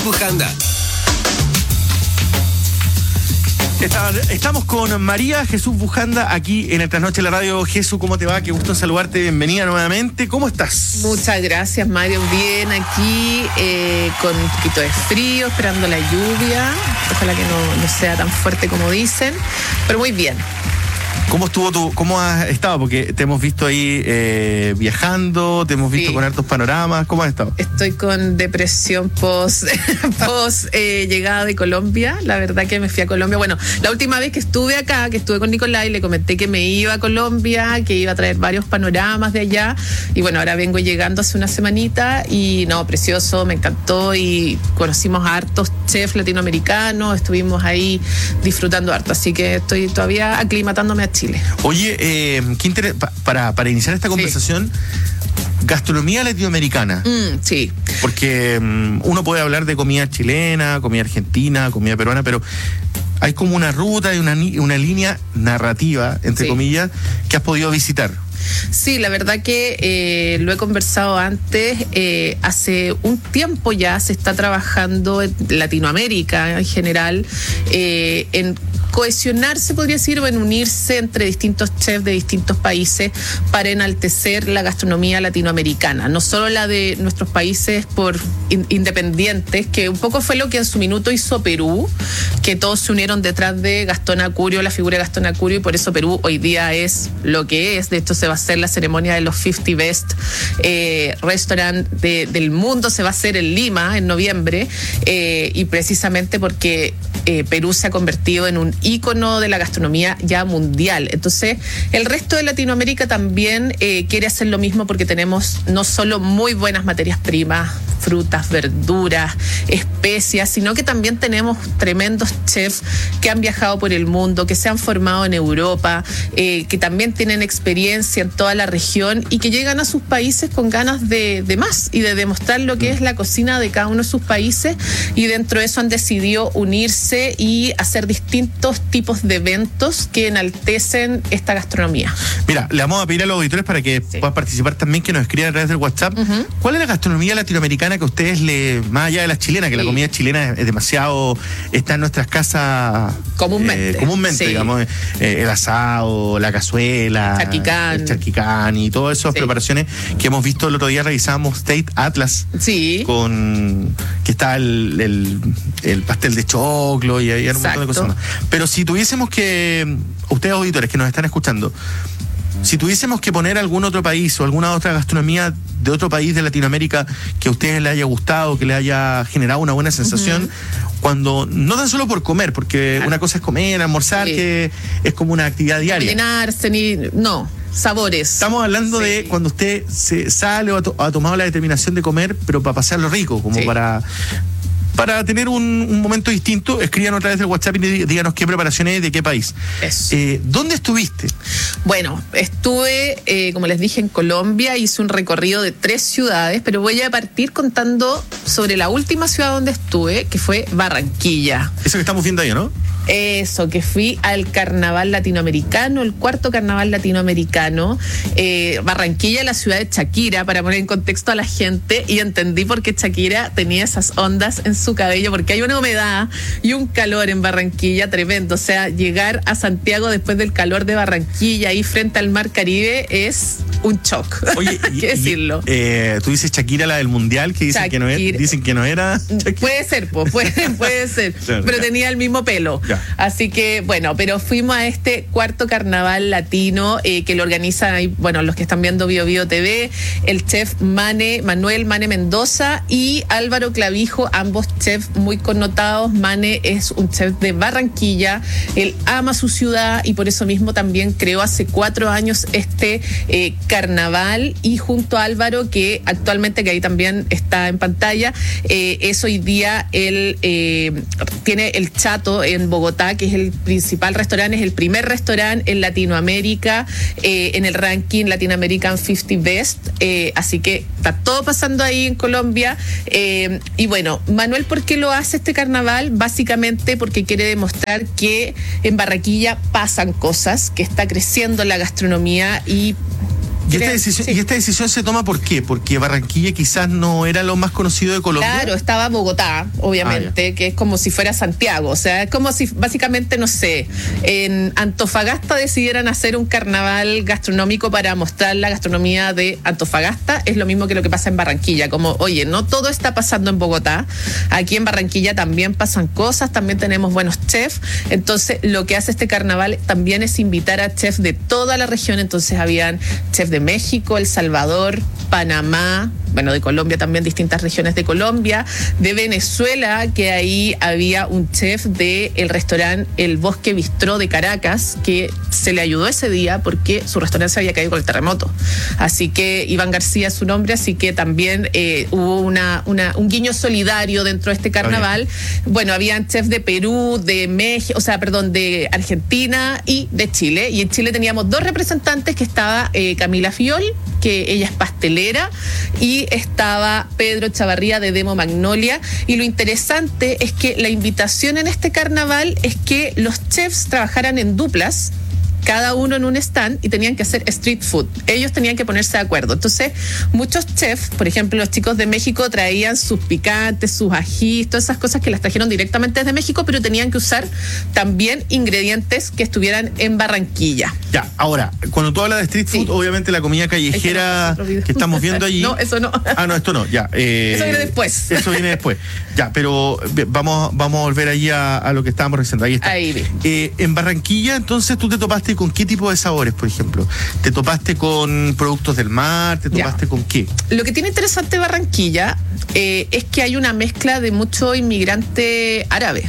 Bujanda. Estamos con María Jesús Bujanda aquí en el Trasnoche de la Radio. Jesús, ¿cómo te va? Qué gusto saludarte, bienvenida nuevamente. ¿Cómo estás? Muchas gracias, Mario. Bien, aquí con un poquito de frío, esperando la lluvia. Ojalá que no sea tan fuerte como dicen, pero muy bien. ¿Cómo has estado? Porque te hemos visto ahí viajando, te hemos visto con hartos panoramas. ¿Cómo has estado? Estoy con depresión post llegada de Colombia. La verdad que me fui a Colombia. Bueno, la última vez que estuve acá, que estuve con Nicolás, le comenté que me iba a Colombia, que iba a traer varios panoramas de allá. Y bueno, ahora vengo llegando hace una semanita y no, precioso, me encantó y conocimos a hartos chefs latinoamericanos, estuvimos ahí disfrutando harto. Así que estoy todavía aclimatándome a Chile. Oye, qué para iniciar esta conversación, gastronomía latinoamericana. Sí. Porque uno puede hablar de comida chilena, comida argentina, comida peruana, pero hay como una ruta y una línea narrativa, entre comillas, que has podido visitar. Sí, la verdad que lo he conversado antes. Hace un tiempo ya se está trabajando en Latinoamérica en general en cohesionarse, podría decir, o en unirse entre distintos chefs de distintos países para enaltecer la gastronomía latinoamericana, no solo la de nuestros países por independientes, que un poco fue lo que en su minuto hizo Perú, que todos se unieron detrás de Gastón Acurio, la figura de Gastón Acurio, y por eso Perú hoy día es lo que es. De hecho, se va a hacer la ceremonia de los 50 Best Restaurant del mundo, se va a hacer en Lima en noviembre, y precisamente porque Perú se ha convertido en un ícono de la gastronomía ya mundial. Entonces, el resto de Latinoamérica también quiere hacer lo mismo, porque tenemos no solo muy buenas materias primas, frutas, verduras, especias, sino que también tenemos tremendos chefs que han viajado por el mundo, que se han formado en Europa, que también tienen experiencia en toda la región y que llegan a sus países con ganas de más y de demostrar lo que es la cocina de cada uno de sus países, y dentro de eso han decidido unirse y hacer distintos tipos de eventos que enaltecen esta gastronomía. Mira, le vamos a pedir a los auditores para que puedan participar también, que nos escriban a través del WhatsApp. ¿Cuál es la gastronomía latinoamericana que a ustedes más allá de la chilena, que la comida chilena es demasiado, está en nuestras casas comúnmente, digamos, el asado, la cazuela, el charquicán y todas esas preparaciones que hemos visto el otro día? Revisábamos State Atlas, con que está el pastel de choclo y hay un montón de cosas más. Pero si tuviésemos que, ustedes auditores que nos están escuchando, si tuviésemos que poner algún otro país o alguna otra gastronomía de otro país de Latinoamérica que a ustedes les haya gustado, que les haya generado una buena sensación, cuando, no tan solo por comer, porque una cosa es comer, almorzar, que es como una actividad diaria. Llenarse, sabores. Estamos hablando de cuando usted se sale o ha tomado la determinación de comer, pero para pasarlo rico, como para tener un momento distinto. Escríbanos a través del WhatsApp y díganos qué preparaciones, de qué país. ¿Dónde estuviste? Bueno, estuve, como les dije, en Colombia. Hice un recorrido de 3 ciudades, pero voy a partir contando sobre la última ciudad donde estuve, que fue Barranquilla. Eso que estamos viendo ahí, ¿no? Eso, que fui al carnaval latinoamericano, el 4º carnaval latinoamericano. Barranquilla, la ciudad de Shakira, para poner en contexto a la gente, y entendí por qué Shakira tenía esas ondas en su cabello, porque hay una humedad y un calor en Barranquilla tremendo. O sea, llegar a Santiago después del calor de Barranquilla, ahí frente al mar Caribe, es un shock. Oye, hay que decirlo. Tú dices Shakira, la del mundial, que dicen que no era Shakira. Puede ser, puede ser, pero tenía el mismo pelo. Así que, bueno, pero fuimos a este 4º carnaval latino que lo organizan ahí, bueno, los que están viendo Bio Bio TV, el chef Manuel Mane Mendoza y Álvaro Clavijo, ambos chefs muy connotados. Mane es un chef de Barranquilla, él ama su ciudad y por eso mismo también creó hace 4 años este carnaval, y junto a Álvaro, que actualmente, que ahí también está en pantalla, es hoy día él tiene el Chato en Bogotá, que es el principal restaurante, es el primer restaurante en Latinoamérica en el ranking Latin American 50 Best, así que está todo pasando ahí en Colombia. Y bueno, Manuel, ¿por qué lo hace este carnaval? Básicamente porque quiere demostrar que en Barranquilla pasan cosas, que está creciendo la gastronomía y ¿Y esta decisión se toma por qué? Porque Barranquilla quizás no era lo más conocido de Colombia. Claro, estaba Bogotá, obviamente, que es como si fuera Santiago. O sea, es como si básicamente, no sé, en Antofagasta decidieran hacer un carnaval gastronómico para mostrar la gastronomía de Antofagasta. Es lo mismo que lo que pasa en Barranquilla. Como, oye, no todo está pasando en Bogotá. Aquí en Barranquilla también pasan cosas, también tenemos buenos chefs. Entonces, lo que hace este carnaval también es invitar a chefs de toda la región. Entonces, habían chefs de México, El Salvador, Panamá, bueno, de Colombia también, distintas regiones de Colombia, de Venezuela, que ahí había un chef del restaurante El Bosque Bistró de Caracas, que se le ayudó ese día porque su restaurante se había caído con el terremoto. Así que Iván García es su nombre, así que también hubo un guiño solidario dentro de este carnaval. Bueno, habían chefs de Perú, de México, de Argentina y de Chile. Y en Chile teníamos 2 representantes, que estaba Camila Fiol, que ella es pastelera, y estaba Pedro Chavarría de Demo Magnolia. Y lo interesante es que la invitación en este carnaval es que los chefs trabajaran en duplas, cada uno en un stand, y tenían que hacer street food. Ellos tenían que ponerse de acuerdo. Entonces, muchos chefs, por ejemplo, los chicos de México traían sus picantes, sus ajís, todas esas cosas que las trajeron directamente desde México, pero tenían que usar también ingredientes que estuvieran en Barranquilla. Ya, ahora, cuando tú hablas de street food, obviamente la comida callejera que estamos viendo allí... No, eso no. Ah, no, esto no, ya. Eso viene después. Eso viene después. Ya, pero vamos a volver allí a lo que estábamos revisando. Ahí está. Ahí. En Barranquilla, entonces, tú te topaste con qué tipo de sabores, por ejemplo. ¿Te topaste con productos del mar? ¿Te topaste con qué? Lo que tiene interesante Barranquilla es que hay una mezcla de mucho inmigrante árabe.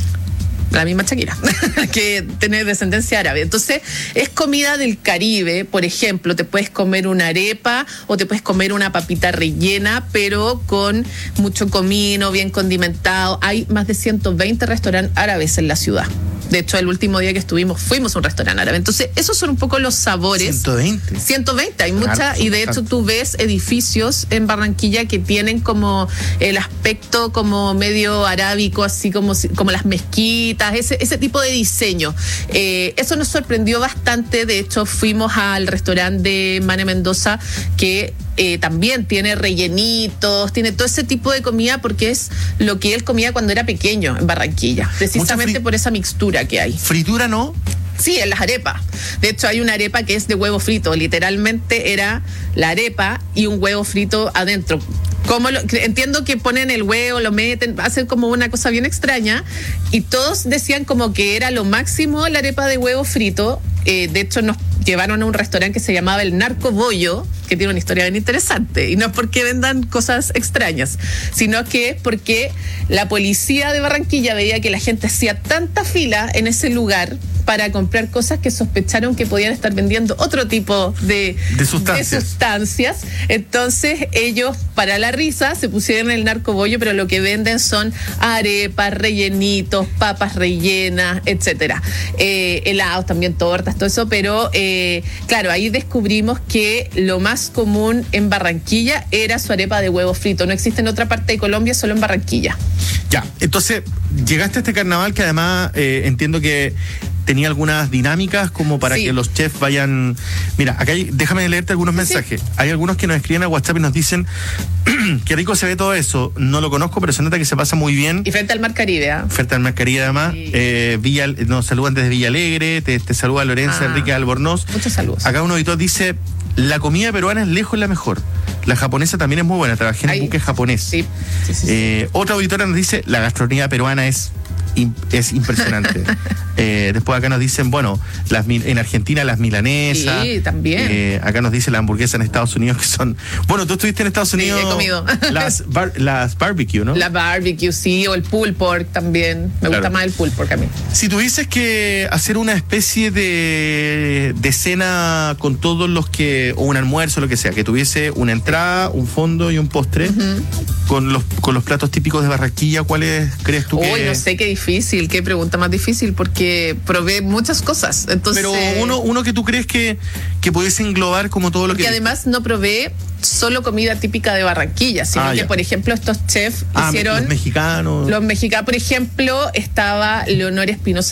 La misma Shakira, que tiene descendencia árabe. Entonces, es comida del Caribe. Por ejemplo, te puedes comer una arepa o te puedes comer una papita rellena, pero con mucho comino, bien condimentado. Hay más de 120 restaurantes árabes en la ciudad. De hecho, el último día que estuvimos, fuimos a un restaurante árabe. Entonces, esos son un poco los sabores. 120, hay muchas. Y de hecho, tú ves edificios en Barranquilla que tienen como el aspecto como medio arábico, así como las mezquitas, ese tipo de diseño. Eso nos sorprendió bastante. De hecho, fuimos al restaurante de Mane Mendoza, que también tiene rellenitos, tiene todo ese tipo de comida, porque es lo que él comía cuando era pequeño en Barranquilla, precisamente por esa mixtura que hay. ¿Fritura no? Sí, en las arepas. De hecho, hay una arepa que es de huevo frito. Literalmente era la arepa y un huevo frito adentro. Entiendo que ponen el huevo, lo meten, hacen como una cosa bien extraña, y todos decían como que era lo máximo la arepa de huevo frito. De hecho, nos llevaron a un restaurante que se llamaba El Narco Bollo, que tiene una historia bien interesante, y no es porque vendan cosas extrañas, sino que es porque la policía de Barranquilla veía que la gente hacía tanta fila en ese lugar para comprar cosas que sospecharon que podían estar vendiendo otro tipo de sustancias. Entonces ellos, para la risa, se pusieron el narcobollo, pero lo que venden son arepas, rellenitos, papas rellenas, etcétera. Helados también, tortas, todo eso, pero claro, ahí descubrimos que lo más común en Barranquilla era su arepa de huevo frito. No existe en otra parte de Colombia, solo en Barranquilla. Ya, entonces llegaste a este carnaval que además entiendo que tenía algunas dinámicas como para que los chefs vayan... Mira, acá déjame leerte algunos mensajes. Sí. Hay algunos que nos escriben a WhatsApp y nos dicen qué rico se ve todo eso. No lo conozco, pero se nota que se pasa muy bien. Y frente al Mar Caribe, ¿eh? Frente al Mar Caribe, además. Sí. Nos saludan desde Villa Alegre, te saluda Lorenza Enrique Albornoz. Muchos saludos. Acá un auditor dice: la comida peruana es lejos la mejor. La japonesa también es muy buena. Trabajé en un buque japonés. Sí. Otra auditora nos dice: la gastronomía peruana es impresionante. Después acá nos dicen, bueno, en Argentina las milanesas. Sí, también. Acá nos dice la hamburguesa en Estados Unidos, que son... Bueno, tú estuviste en Estados Unidos. Sí, he comido. Las barbecue, ¿no? La barbecue, sí, o el pulled pork también. Me gusta más el pulled pork a mí. Si tuvieses que hacer una especie de cena con todos los que... o un almuerzo, lo que sea, que tuviese una entrada, un fondo y un postre, con los platos típicos de Barranquilla, ¿cuáles crees tú que...? No sé, qué difícil, qué pregunta más difícil, porque probé muchas cosas. Entonces, pero uno que tú crees que pudiese englobar como todo lo que... Y además no probé solo comida típica de Barranquilla, sino que, por ejemplo, estos chefs hicieron... Los mexicanos. Por ejemplo, estaba Leonor Espinosa